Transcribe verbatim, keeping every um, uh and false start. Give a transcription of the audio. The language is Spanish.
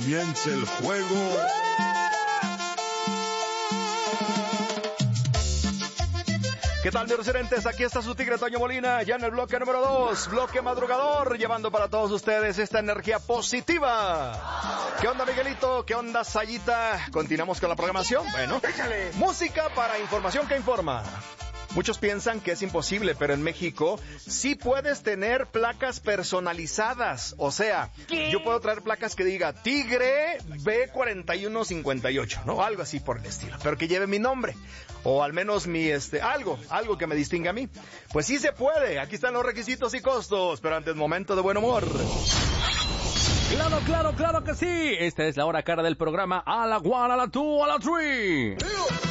comience el juego. ¿Qué tal, mis residentes? Aquí está su tigre Toño Molina, ya en el bloque número dos, bloque madrugador, llevando para todos ustedes esta energía positiva. ¿Qué onda, Miguelito? ¿Qué onda, Sayita? ¿Continuamos con la programación? Bueno, échale. Música para información que informa. Muchos piensan que es imposible, pero en México sí puedes tener placas personalizadas. O sea, ¿qué? Yo puedo traer placas que diga Tigre B cuarenta y uno cincuenta y ocho, ¿no? Algo así por el estilo, pero que lleve mi nombre. O al menos mi, este, algo, algo que me distinga a mí. Pues sí se puede, aquí están los requisitos y costos, pero antes, momento de buen humor. Claro, claro, claro que sí. Esta es la hora cara del programa. A la one, a la two, a la three.